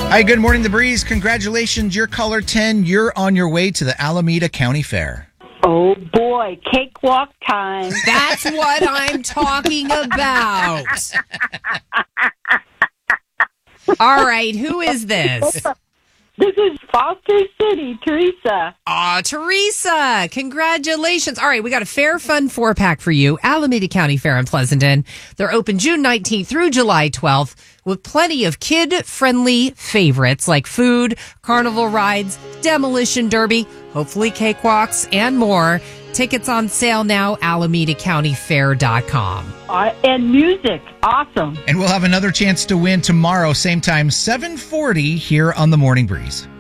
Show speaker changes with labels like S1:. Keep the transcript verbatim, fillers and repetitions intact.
S1: Hi, good morning, The Breeze. Congratulations, you're caller ten. You're on your way to the Alameda County Fair.
S2: Oh, boy. Cakewalk time.
S3: That's what I'm talking about. All right, who is this?
S2: This is Foster City, Teresa.
S3: Aw, Teresa, congratulations. All right, we got a Fair Fun four-pack for you. Alameda County Fair in Pleasanton. They're open June nineteenth through July twelfth with plenty of kid-friendly favorites like food, carnival rides, demolition derby, hopefully cakewalks, and more. Tickets on sale now, alameda county fair dot com.
S2: Uh, and music. Awesome.
S1: And we'll have another chance to win tomorrow, same time, seven forty here on The Morning Breeze.